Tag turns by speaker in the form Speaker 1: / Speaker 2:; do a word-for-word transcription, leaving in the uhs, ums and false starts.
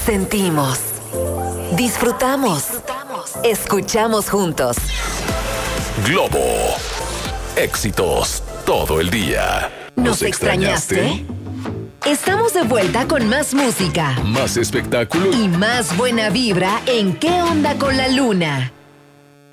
Speaker 1: Sentimos, disfrutamos, escuchamos juntos.
Speaker 2: Globo, éxitos todo el día.
Speaker 1: ¿Nos extrañaste? Estamos de vuelta con más música
Speaker 2: Más espectáculo
Speaker 1: y más buena vibra en ¿Qué onda con la luna?